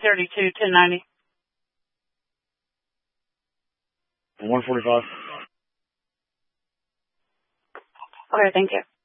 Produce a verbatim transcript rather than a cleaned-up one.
thirty-two, ten ninety. one forty-five. Okay, thank you.